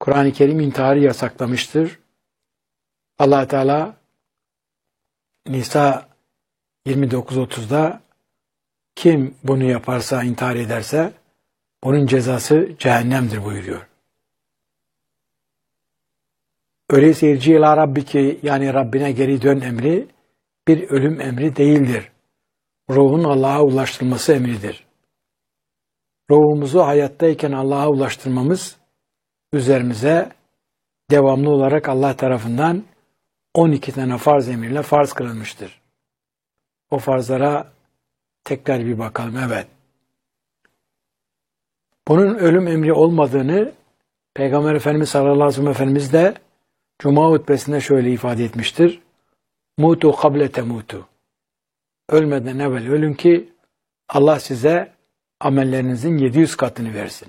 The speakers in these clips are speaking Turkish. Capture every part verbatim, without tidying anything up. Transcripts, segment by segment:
Kur'an-ı Kerim intiharı yasaklamıştır. Allah Teala Nisa yirmi dokuz otuzda kim bunu yaparsa, intihar ederse onun cezası cehennemdir buyuruyor. Öyleyse irci ila rabbiki, yani Rabbine geri dön emri bir ölüm emri değildir. Ruhun Allah'a ulaştırılması emridir. Ruhumuzu hayattayken Allah'a ulaştırmamız üzerimize devamlı olarak Allah tarafından on iki tane farz emriyle farz kılınmıştır. O farzlara tekrar bir bakalım. Evet. Bunun ölüm emri olmadığını Peygamber Efendimiz sallallahu aleyhi ve sellem Efendimiz de Cuma hutbesinde şöyle ifade etmiştir. Mutu kable temutu. Ölmeden evvel ölün ki Allah size amellerinizin yedi yüz katını versin.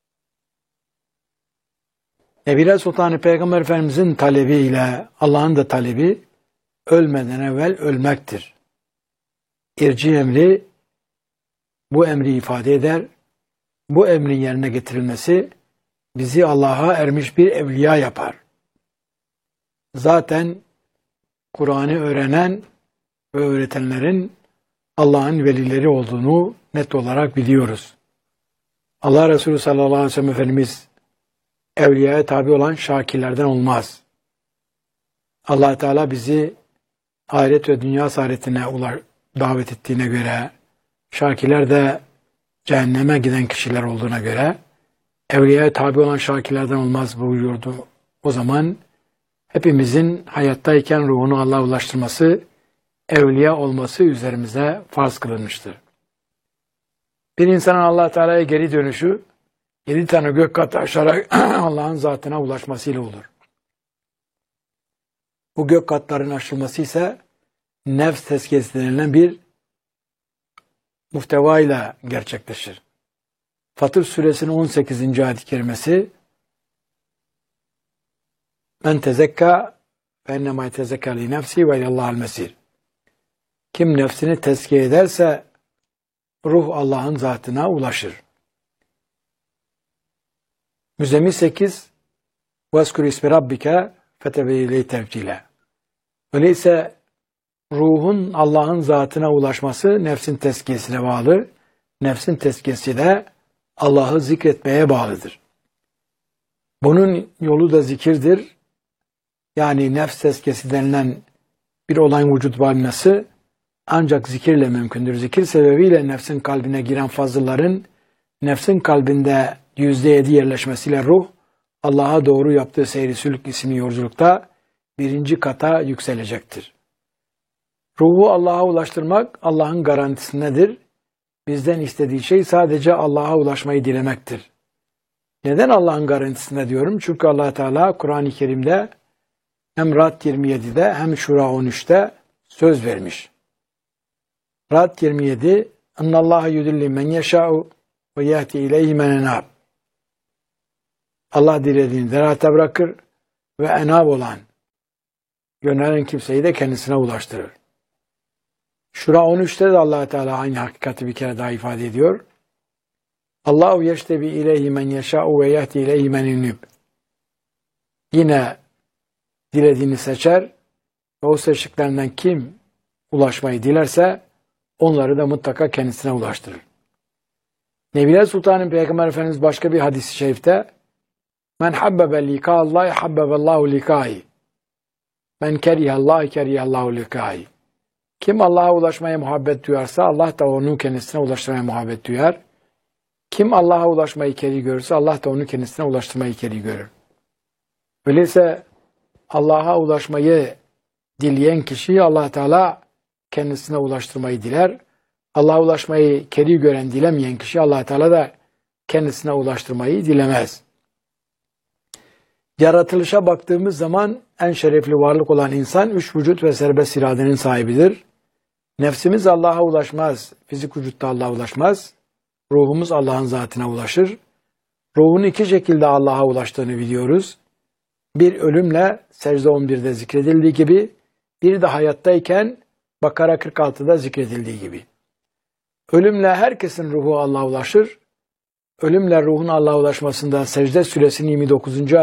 Nebile Sultanı Peygamber Efendimizin talebiyle Allah'ın da talebi ölmeden evvel ölmektir. İrci emri bu emri ifade eder. Bu emrin yerine getirilmesi bizi Allah'a ermiş bir evliya yapar. Zaten Kur'an'ı öğrenen ve öğretenlerin Allah'ın velileri olduğunu net olarak biliyoruz. Allah Resulü sallallahu aleyhi ve sellem Efendimiz evliyaya tabi olan şakirlerden olmaz. Allah Teala bizi ahiret ve dünya saadetine davet ettiğine göre, şakirler de cehenneme giden kişiler olduğuna göre evliyaya tabi olan şakirlerden olmaz buyuruyordu. O zaman hepimizin hayattayken ruhunu Allah'a ulaştırması, evliya olması üzerimize farz kılınmıştır. Bir insanın Allah Teala'ya geri dönüşü, yedi tane gök katı aşarak Allah'ın zatına ulaşmasıyla olur. Bu gök katların aşılması ise nefs tezkiyesi denilen bir muhtevayla gerçekleşir. Fatır suresinin on sekizinci ayet-i kerimesi Men tezekka fe ennemâ tezekka li nefsi ve ilallâhel mesir. Kim nefsini tezkiye ederse ruh Allah'ın zatına ulaşır. Müzzemmil sekiz وَاسْكُرْ ismi rabbike فَتَبَيْلَيْ تَبْجِيلًا. Öyleyse ruhun Allah'ın zatına ulaşması nefsin tezkiyesine bağlı. Nefsin tezkiyesi de Allah'ı zikretmeye bağlıdır. Bunun yolu da zikirdir. Yani nefs tezkiyesi denilen bir olayın vücut bulması ancak zikirle mümkündür. Zikir sebebiyle nefsin kalbine giren fazılların nefsin kalbinde yüzde yedi yerleşmesiyle ruh Allah'a doğru yaptığı seyri sülük isimli yolculukta birinci kata yükselecektir. Ruhu Allah'a ulaştırmak Allah'ın garantisindedir. Bizden istediği şey sadece Allah'a ulaşmayı dilemektir. Neden Allah'ın garantisinde diyorum? Çünkü Allah Teala Kur'an-ı Kerim'de hem Ra'd yirmi yedide hem Şura on üçte söz vermiş. Ra'd yirmi yedi "Ennallaha yudilli men yeşâ'u ve yehdi ileyhi men enâb." Allah dilediğini derate bırakır ve enab olan, yönelen kimseyi de kendisine ulaştırır. Şura on üçte de Allah Teala aynı hakikati bir kere daha ifade ediyor. Allahu yeştebi ileyhi men yeşâ'u ve yehdi ileyhi men enâb. Yine dilediğini seçer ve o seçtiklerinden kim ulaşmayı dilerse onları da mutlaka kendisine ulaştırır. Nebile Sultan'ın Peygamber Efendimiz başka bir hadis-i şerifte Men habbebe likâllahi habbebellahu likâhi. Men kerihallahi kerihallahu likâhi. Kim Allah'a ulaşmaya muhabbet duyarsa Allah da onu kendisine ulaştırmaya muhabbet duyar. Kim Allah'a ulaşmayı keri görürse Allah da onu kendisine ulaştırmayı keri görür. Öyleyse Allah'a ulaşmayı dileyen kişiyi Allah Teala kendisine ulaştırmayı diler. Allah'a ulaşmayı keri gören, dilemeyen kişi Allah Teala da kendisine ulaştırmayı dilemez. Yaratılışa baktığımız zaman en şerefli varlık olan insan üç vücut ve serbest iradenin sahibidir. Nefsimiz Allah'a ulaşmaz, fizik vücutta Allah'a ulaşmaz. Ruhumuz Allah'ın zatına ulaşır. Ruhun iki şekilde Allah'a ulaştığını biliyoruz. Bir ölümle secde on birde zikredildiği gibi, bir de hayattayken Bakara kırk altıda zikredildiği gibi. Ölümle herkesin ruhu Allah'a ulaşır. Ölümle ruhun Allah'a ulaşmasında Secde Suresinin yirmi dokuzuncu